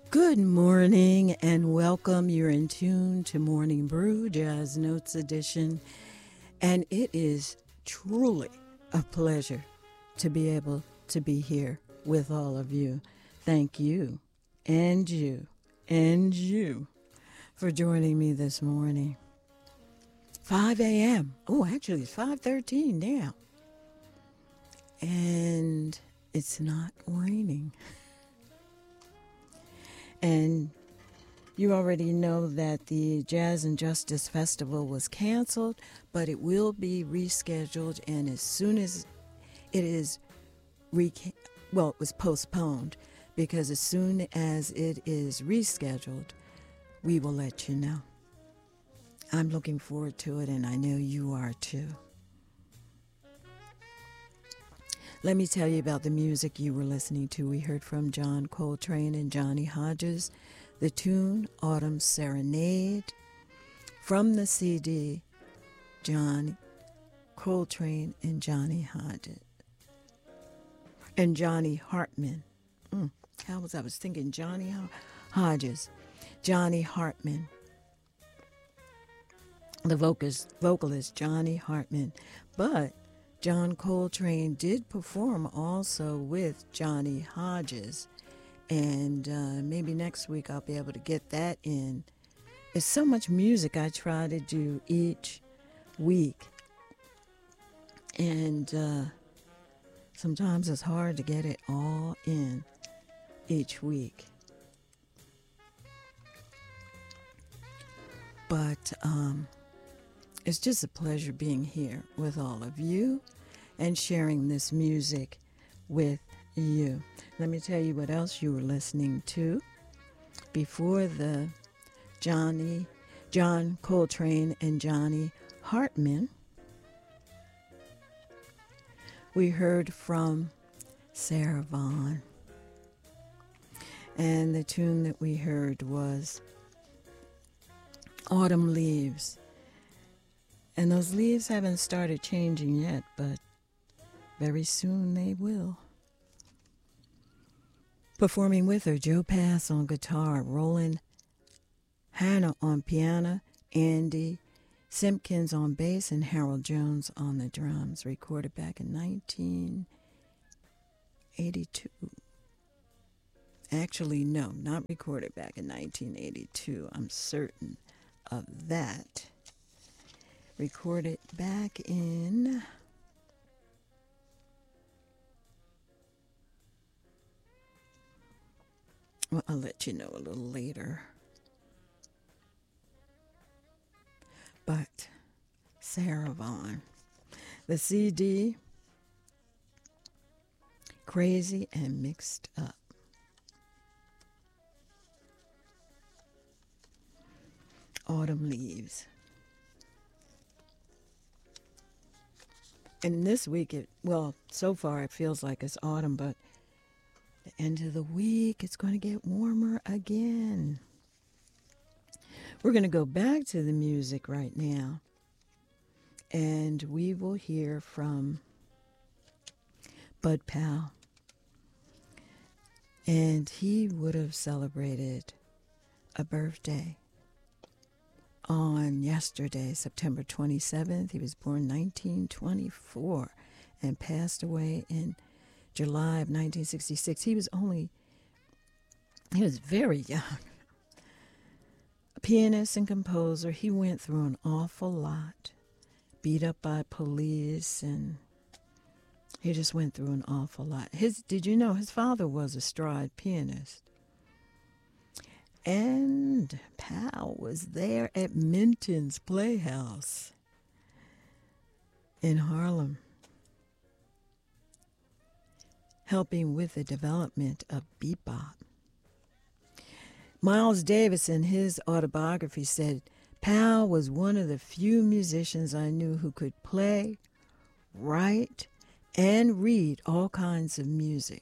Good morning and welcome. You're in tune to Morning Brew Jazz Notes Edition, and it is truly a pleasure to be able to be here with all of you. Thank you and you for joining me this morning. 5 a.m. Oh, actually, it's 5:13 now, and it's not raining. And you already know that the Jazz and Justice Festival was canceled, but it will be rescheduled. And as soon as it is, it was postponed, because as soon as it is rescheduled, we will let you know. I'm looking forward to it, and I know you are too. Let me tell you about the music you were listening to. We heard from John Coltrane and Johnny Hodges, the tune Autumn Serenade, from the CD John Coltrane and Johnny Hodges. And Johnny Hartman. I was thinking Johnny Hodges. Johnny Hartman. The vocalist Johnny Hartman. But John Coltrane did perform also with Johnny Hodges, and maybe next week I'll be able to get that in. It's so much music I try to do each week, and sometimes it's hard to get it all in each week. But it's just a pleasure being here with all of you and sharing this music with you. Let me tell you what else you were listening to before the John Coltrane and Johnny Hartman. We heard from Sarah Vaughan, and the tune that we heard was Autumn Leaves. And those leaves haven't started changing yet, but very soon they will. Performing with her, Joe Pass on guitar, Roland Hanna on piano, Andy Simpkins on bass, and Harold Jones on the drums. Recorded back in 1982. Actually, no, not recorded back in 1982. I'm certain of that. Recorded back in I'll let you know a little later. But Sarah Vaughan, the CD, Crazy and Mixed Up. Autumn Leaves. And this week, so far it feels like it's autumn, but the end of the week, it's going to get warmer again. We're going to go back to the music right now, and we will hear from Bud Powell. And he would have celebrated a birthday on yesterday, September 27th. He was born 1924 and passed away in July of 1966. He was very young. A pianist and composer. He went through an awful lot. Beat up by police, and he just went through an awful lot. Did you know his father was a stride pianist? And Powell was there at Minton's Playhouse in Harlem, helping with the development of bebop. Miles Davis, in his autobiography, said, Powell was one of the few musicians I knew who could play, write, and read all kinds of music.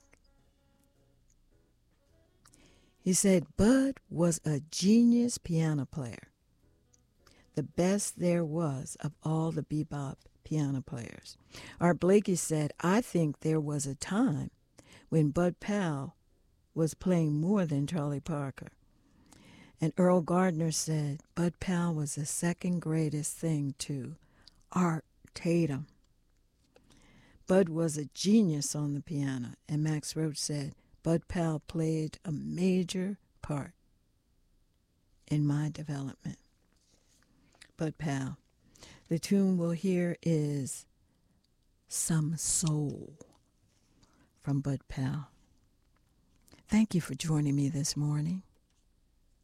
He said Bud was a genius piano player, the best there was of all the bebop piano players. Art Blakey said, I think there was a time when Bud Powell was playing more than Charlie Parker. And Earl Gardner said Bud Powell was the second greatest thing to Art Tatum. Bud was a genius on the piano, and Max Roach said Bud Powell played a major part in my development. Bud Powell. The tune we'll hear is Some Soul from Bud Powell. Thank you for joining me this morning.